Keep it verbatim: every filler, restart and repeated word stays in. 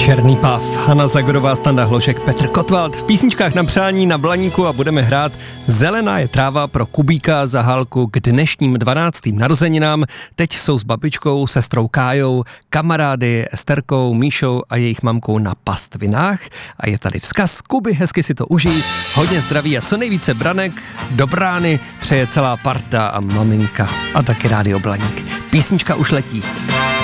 Černý pav, Hana Zagorová, Standa Hlošek, Petr Kotwald. V písničkách na přání na Blaníku a budeme hrát Zelená je tráva pro Kubíka Zahálku k dnešním dvanáctým narozeninám. Teď jsou s babičkou, sestrou Kájou, kamarády Esterkou, Míšou a jejich mamkou na pastvinách. A je tady vzkaz Kuby, hezky si to užij, hodně zdraví a co nejvíce branek do brány přeje celá parta a maminka a taky Rádio Blaník. Písnička už letí.